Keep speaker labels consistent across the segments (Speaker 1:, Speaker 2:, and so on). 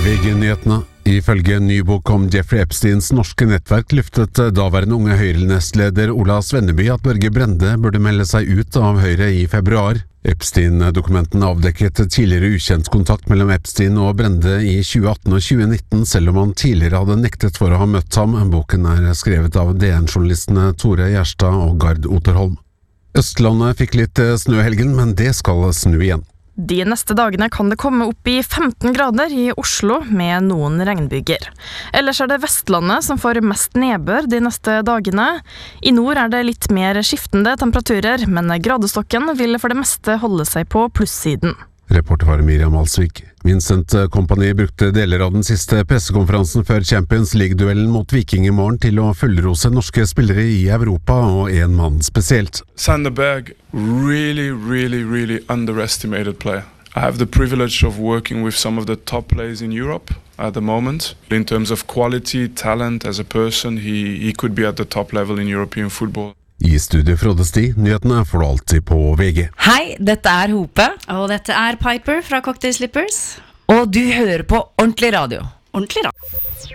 Speaker 1: VG-nyhetene. Ifølge en ny bok om Jeffrey Epsteins norske nettverk luftet daværende Unge Høyre-nestleder Ola Svenneby at Børge Brende burde melde seg ut av Høyre i februar. Epstein-dokumentene avdekket tidligere ukjent kontakt mellom Epstein og Brende i 2018 og 2019, selv om han tidligere hadde nektet for å ha møtt ham. Boken er skrevet av DN-journalistene Tore Gjerstad og Gard Oterholm. Østlandet fikk litt snø i helgen, men det skal snu igjen.
Speaker 2: De neste dagene kan det komme opp i 15 grader i Oslo med noen regnbyger. Ellers er det Vestlandet som får mest nedbør de neste dagene. I nord er det litt mer skiftende temperaturer, men gradestokken vil for det meste holde seg på plussiden.
Speaker 1: Reporter var Miriam Alsvik. Vincent Kompany brukte deler av den siste pressekonferansen før Champions League-duellen mot Viking i morgen til å fullrose norske spillere i Europa, og en mann spesielt.
Speaker 3: Sander Berg, really underestimated player. I have the privilege of working with some of the top players in Europe at the moment. In terms of quality, talent as a person, he could be at the top level in European football.
Speaker 1: I studio Frode Sti, nyhetene får du alltid på VG.
Speaker 4: Hei, dette er Hope.
Speaker 5: Og dette er Piper fra Cocktail Slippers.
Speaker 4: Og du hører på Ordentlig Radio.
Speaker 5: Ordentlig radio.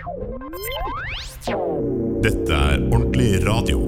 Speaker 6: Dette er Ordentlig Radio.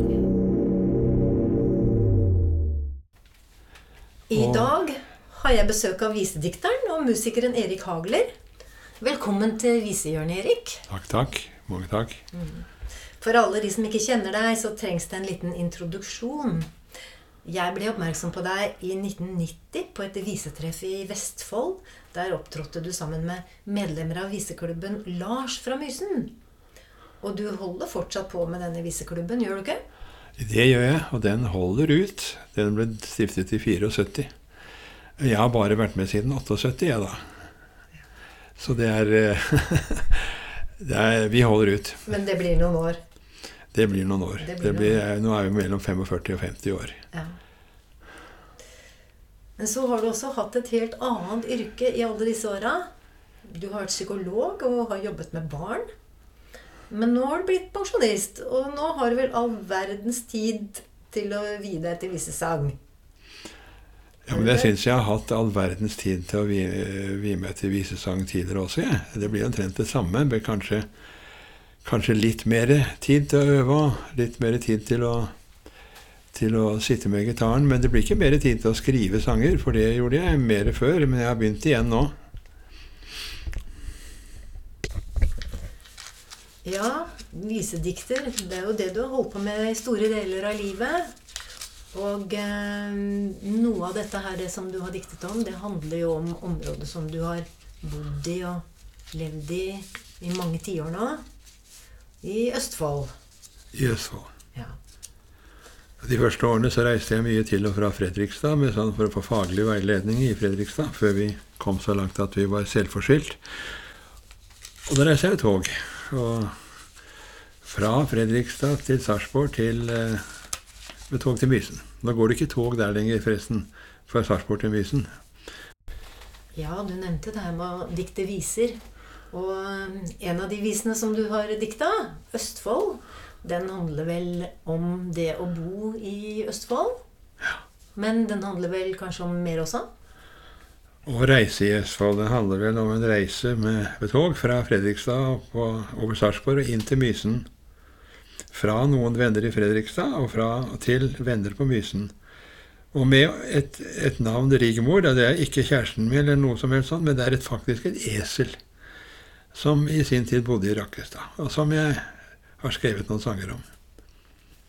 Speaker 7: I dag har jeg besøk av visedikteren og musikeren Erik Hagler. Velkommen til visehjørnet, Erik.
Speaker 8: Takk. Mange takk.
Speaker 7: For alle de som ikke kjenner deg, så trengs det en liten introduksjon. Jeg ble oppmerksom på deg i 1990 på et visetreff i Vestfold. Der opptrådte du sammen med medlemmer av viseklubben Lars fra Mysen. Og du holder fortsatt på med denne viseklubben, gjør du ikke?
Speaker 8: Det gjør jeg, og den holder ut. Den ble stiftet i 74. Jeg har bare vært med siden 78, jeg da. Så det er vi holder ut.
Speaker 7: Men det blir noen år.
Speaker 8: Det blir noen år. Nå er vi mellom 45 og 50 år.
Speaker 7: Ja. Men så har du også hatt et helt annet yrke i alle disse åra. Du har vært psykolog og har jobbet med barn. Men nå har du blitt pensjonist, og nå har du vel all verdens tid til å vie deg til visesang.
Speaker 8: Ja, men jeg synes jeg har hatt all verdens tid til å vie meg til visesang tidligere også, ja. Det blir omtrent det samme, men kanskje litt mer tid til å øve, litt mer tid til å sitte med gitaren, men det blir ikke mer tid til å skrive sanger, for det gjorde jeg mer før, men jeg har begynt igjen nå.
Speaker 7: Ja, visedikter, det er jo det du har holdt på med i store deler av livet. Og noe av dette her, det som du har diktet om, det handler jo om området som du har bodd i og levd i mange tiår nå. I Østfold.
Speaker 8: I Østfold.
Speaker 7: Ja.
Speaker 8: De første årene så reiste jeg mye til og fra Fredrikstad for å få faglig veiledning i Fredrikstad, før vi kom så langt at vi var selvforskyldt. Og da reiste jeg i tog. Og fra Fredrikstad til Sarpsborg med tog til Mysen. Nå går det ikke tog der lenger, forresten, fra Sarpsborg til Mysen.
Speaker 7: Ja, du nevnte det her med å dikte viser. Og en av de visene som du har diktet, Østfold, den handler vel om det å bo i Østfold?
Speaker 8: Ja.
Speaker 7: Men den handler vel kanskje om mer også?
Speaker 8: Å reise i Østfold, det handler vel om en reise med tog fra Fredrikstad over Sarpsborg og inn til Mysen. Fra noen venner i Fredrikstad og til venner på Mysen. Og med et navn Rigmor, det er ikke kjæresten min eller noe som helst sånn, men det er faktisk et esel som i sin tid bodde i Rakkestad, og som jeg har skrevet noen sanger om.